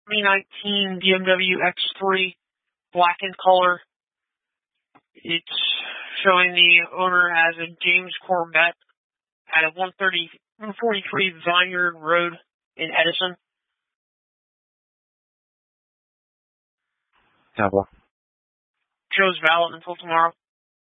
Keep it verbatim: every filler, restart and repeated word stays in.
twenty nineteen B M W X three, black in color. It's showing the owner as a James Corbett at one thirty, one forty-three Vineyard Road in Edison. Double. Show's valid until tomorrow.